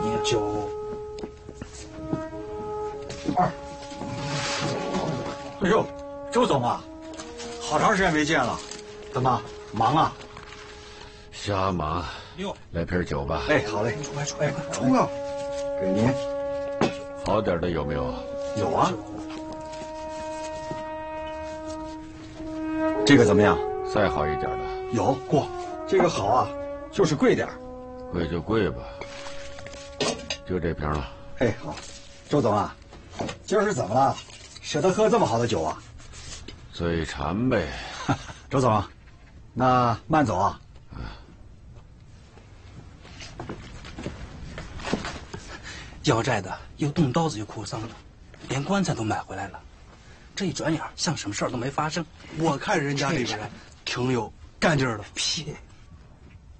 你酒2。哎呦，周总啊，好长时间没见了，怎么忙啊？ 瞎忙。来瓶酒吧。 哎，好嘞。 快出来，快出啊！ 给您。 好点的有没有？ 有啊。这个怎么样？ 再好一点的。 有过。这个好啊，就是贵点儿。 贵就贵吧。就这瓶了。 哎，好。周总啊，今儿是怎么了？舍得喝这么好的酒啊？ 嘴馋呗。 周总，那慢走啊。 要债的又动刀子又哭丧的，连棺材都买回来了。这一转眼像什么事儿都没发生。 我看人家这个人挺有干劲儿的。 屁！